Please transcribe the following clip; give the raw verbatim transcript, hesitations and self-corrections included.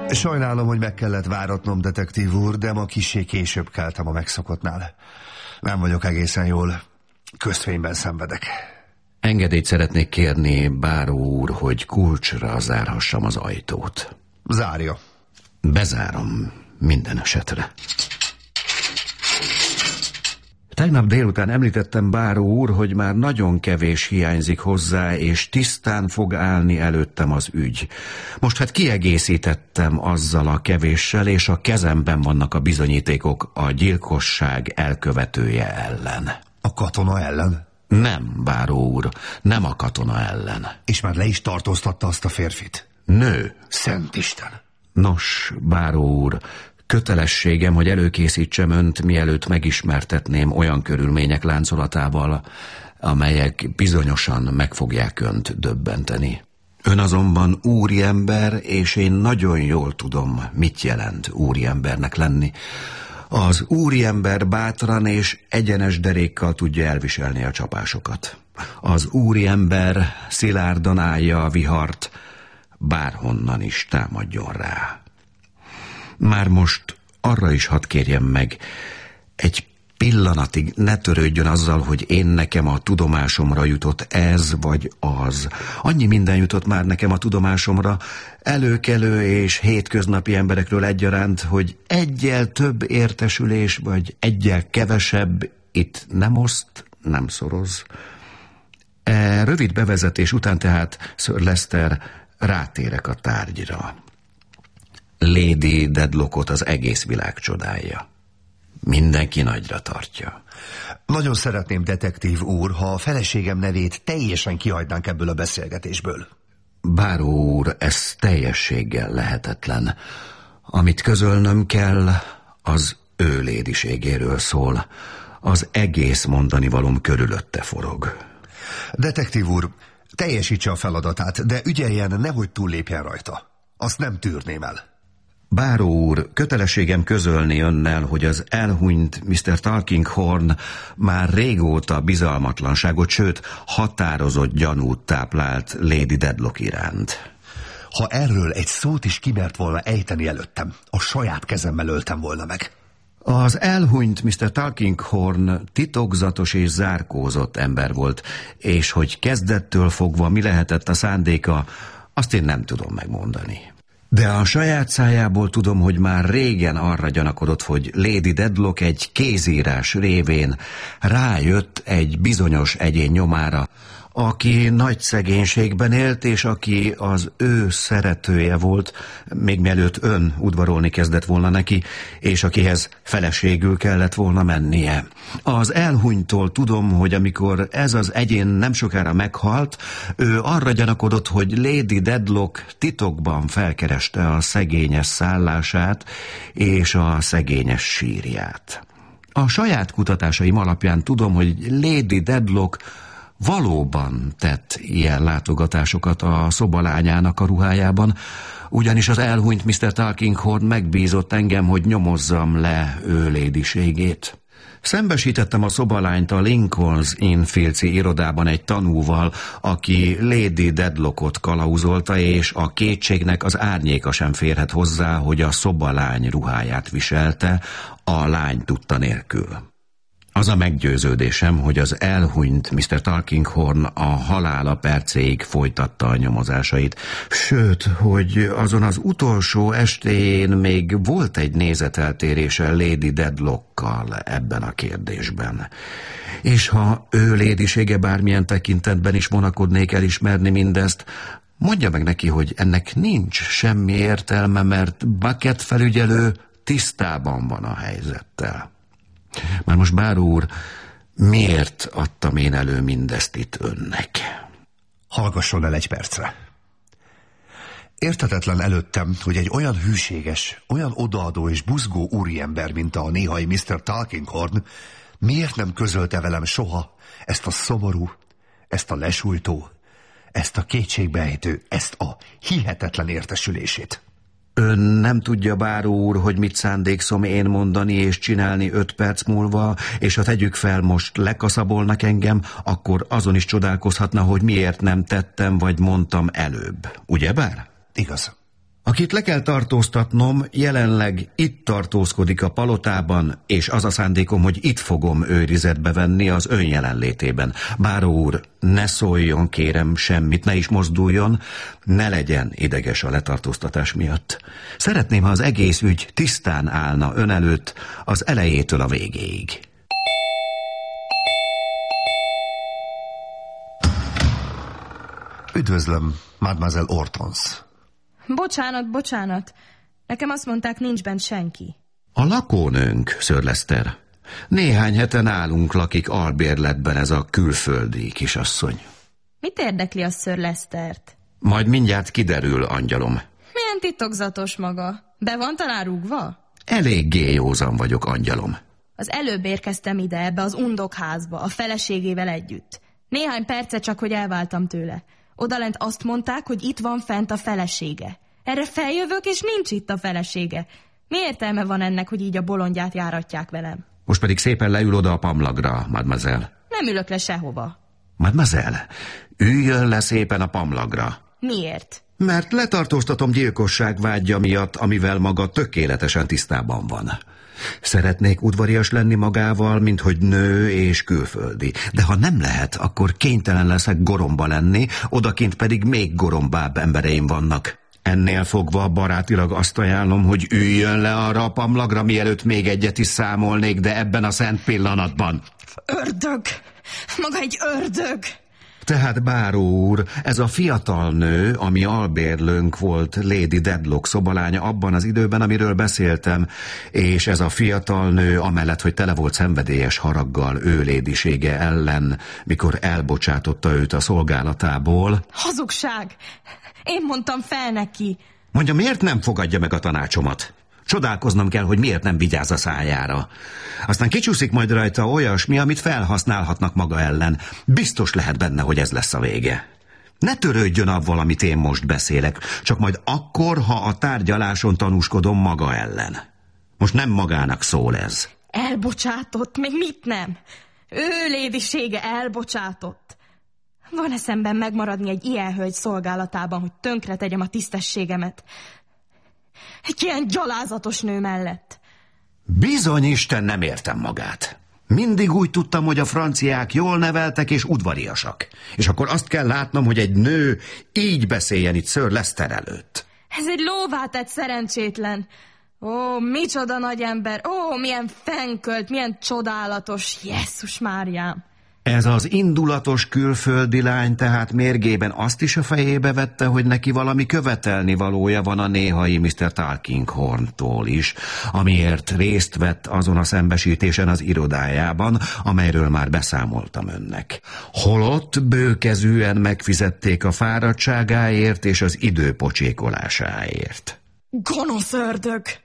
Sajnálom, hogy meg kellett váratnom, detektív úr, de ma kissé később keltem a megszokottnál. Nem vagyok egészen jól. Közfényben szenvedek. Engedélyt szeretnék kérni, báró úr, hogy kulcsra zárhassam az ajtót. Zárja. Bezárom minden esetre. Tegnap délután említettem, báró úr, hogy már nagyon kevés hiányzik hozzá, és tisztán fog állni előttem az ügy. Most hát kiegészítettem azzal a kevéssel, és a kezemben vannak a bizonyítékok a gyilkosság elkövetője ellen. A katona ellen? Nem, báró úr, nem a katona ellen. És már le is tartóztatta azt a férfit? Nő. Szent Isten! Nos, báró úr, kötelességem, hogy előkészítsem önt, mielőtt megismertetném olyan körülmények láncolatával, amelyek bizonyosan meg fogják önt döbbenteni. Ön azonban úriember, és én nagyon jól tudom, mit jelent úriembernek lenni. Az úriember bátran és egyenes derékkal tudja elviselni a csapásokat. Az úriember szilárdan állja a vihart, bárhonnan is támadjon rá. Már most arra is hadd kérjem meg, egy pillanatig ne törődjön azzal, hogy én nekem a tudomásomra jutott ez vagy az. Annyi minden jutott már nekem a tudomásomra, előkelő és hétköznapi emberekről egyaránt, hogy egyel több értesülés vagy egyel kevesebb itt nem oszt, nem szoroz. E rövid bevezetés után tehát, Sir Lester, rátérek a tárgyra. Lady Dedlockot az egész világ csodálja. Mindenki nagyra tartja. Nagyon szeretném, detektív úr, ha a feleségem nevét teljesen kihagynánk ebből a beszélgetésből. Báró úr, ez teljességgel lehetetlen. Amit közölnöm kell, az ő lédiségéről szól. Az egész mondani valóm körülötte forog. Detektív úr, teljesítse a feladatát, de ügyeljen, nehogy túllépjen rajta. Azt nem tűrném el. Báró úr, kötelességem közölni önnel, hogy az elhunyt miszter Tulkinghorn már régóta bizalmatlanságot, sőt, határozott gyanút táplált Lady Dedlock iránt. Ha erről egy szót is kimert volna ejteni előttem, a saját kezemmel öltem volna meg. Az elhunyt miszter Tulkinghorn titokzatos és zárkózott ember volt, és hogy kezdettől fogva mi lehetett a szándéka, azt én nem tudom megmondani. De a saját szájából tudom, hogy már régen arra gyanakodott, hogy Lady Dedlock egy kézírás révén rájött egy bizonyos egyén nyomára, aki nagy szegénységben élt, és aki az ő szeretője volt, még mielőtt ön udvarolni kezdett volna neki, és akihez feleségül kellett volna mennie. Az elhunytól tudom, hogy amikor ez az egyén nem sokára meghalt, ő arra gyanakodott, hogy Lady Dedlock titokban felkereste a szegényes szállását és a szegényes sírját. A saját kutatásaim alapján tudom, hogy Lady Dedlock valóban tett ilyen látogatásokat a szobalányának a ruhájában, ugyanis az elhunyt miszter Tulkinghorn megbízott engem, hogy nyomozzam le ő lédiségét. Szembesítettem a szobalányt a Lincoln's Inn Fields-i irodában egy tanúval, aki Lady Dedlockot kalauzolta, és a kétségnek az árnyéka sem férhet hozzá, hogy a szobalány ruháját viselte, a lány tudta nélkül. Az a meggyőződésem, hogy az elhunyt miszter Tulkinghorn a halála percéig folytatta a nyomozásait. Sőt, hogy azon az utolsó estéjén még volt egy nézeteltérése Lady Dedlockkal ebben a kérdésben. És ha ő lédisége bármilyen tekintetben is vonakodnék elismerni mindezt, mondja meg neki, hogy ennek nincs semmi értelme, mert Bucket felügyelő tisztában van a helyzettel. Már most, báró úr, miért adtam én elő mindezt itt önnek? Hallgasson el egy percre. Érthetetlen előttem, hogy egy olyan hűséges, olyan odaadó és buzgó úriember, mint a néhai miszter Tulkinghorn, miért nem közölte velem soha ezt a szomorú, ezt a lesújtó, ezt a kétségbeejtő, ezt a hihetetlen értesülését. Ön nem tudja, báró úr, hogy mit szándékszom én mondani és csinálni öt perc múlva, és ha tegyük fel, most lekaszabolnak engem, akkor azon is csodálkozhatna, hogy miért nem tettem vagy mondtam előbb. Ugyebár? Igaz. A Akit le kell tartóztatnom, jelenleg itt tartózkodik a palotában, és az a szándékom, hogy itt fogom őrizetbe venni az ön jelenlétében. Báró úr, ne szóljon, kérem, semmit, ne is mozduljon, ne legyen ideges a letartóztatás miatt. Szeretném, ha az egész ügy tisztán állna ön előtt az elejétől a végéig. Üdvözlöm, Mademoiselle Hortense. Bocsánat, bocsánat. Nekem azt mondták, nincs bent senki. A lakónőnk, Sir Lester. Néhány hete nálunk lakik albérletben ez a külföldi kisasszony. Mit érdekli a Sir Lestert? Majd mindjárt kiderül, angyalom. Milyen titokzatos maga? Be van talán rúgva? Eléggé józan vagyok, angyalom. Az előbb érkeztem ide, ebbe az undokházba, a feleségével együtt. Néhány perce csak, hogy elváltam tőle. Odalent azt mondták, hogy itt van fent a felesége. Erre feljövök, és nincs itt a felesége. Mi értelme van ennek, hogy így a bolondját járatják velem? Most pedig szépen leül oda a pamlagra, mademoiselle. Nem ülök le sehova. Mademoiselle, üljön le szépen a pamlagra. Miért? Mert letartóztatom gyilkosság vágya miatt, amivel maga tökéletesen tisztában van. Szeretnék udvarias lenni magával, mint hogy nő és külföldi. De ha nem lehet, akkor kénytelen leszek goromba lenni, odakint pedig még gorombább embereim vannak. Ennél fogva barátilag azt ajánlom, hogy üljön le arra a pamlagra, mielőtt még egyet is számolnék, de ebben a szent pillanatban. Ördög! Maga egy ördög! Tehát, báró úr, ez a fiatal nő, ami albérlőnk volt, Lady Dedlock szobalánya abban az időben, amiről beszéltem, és ez a fiatal nő, amellett, hogy tele volt szenvedélyes haraggal ő lédisége ellen, mikor elbocsátotta őt a szolgálatából. Hazugság! Én mondtam fel neki. Mondja, miért nem fogadja meg a tanácsomat? Csodálkoznom kell, hogy miért nem vigyáz a szájára. Aztán kicsúszik majd rajta olyasmi, amit felhasználhatnak maga ellen. Biztos lehet benne, hogy ez lesz a vége. Ne törődjön avval, amit én most beszélek, csak majd akkor, ha a tárgyaláson tanúskodom maga ellen. Most nem magának szól ez. Elbocsátott, még mit nem? Ő lédisége elbocsátott. Van eszemben megmaradni egy ilyen hölgy szolgálatában, hogy tönkre tegyem a tisztességemet. Egy ilyen gyalázatos nő mellett. Bizony, Isten, nem értem magát. Mindig úgy tudtam, hogy a franciák jól neveltek és udvariasak. És akkor azt kell látnom, hogy egy nő így beszéljen itt Sir Lester előtt. Ez egy lóvá tett szerencsétlen. Ó, micsoda nagy ember. Ó, milyen fenkölt, milyen csodálatos. Jesszus Máriám. Ez az indulatos külföldi lány tehát mérgében azt is a fejébe vette, hogy neki valami követelni valója van a néhai miszter Tulkinghorntól is, amiért részt vett azon a szembesítésen az irodájában, amelyről már beszámoltam önnek. Holott bőkezűen megfizették a fáradtságáért és az idő pocsékolásáért. Gonosz ördög!